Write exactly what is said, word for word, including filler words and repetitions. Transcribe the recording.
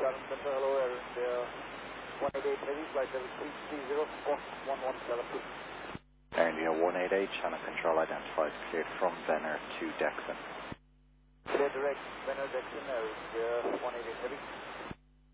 Garden Center, hello, Air India one eight eight Heavy, flight level three three zero, squawk one one seven two. Air India one eight eight, channel control identified, cleared from Venner to Dexon. Clear direct, Venner Dexon, Air India one eight eight Heavy.